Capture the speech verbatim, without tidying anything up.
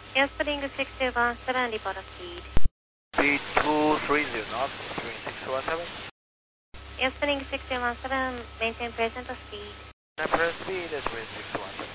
Airspring six two one seven, report speed. Speed two three zero knots, three six one seven. Airspring six two one seven, maintain present speed. Present speed is three six one seven.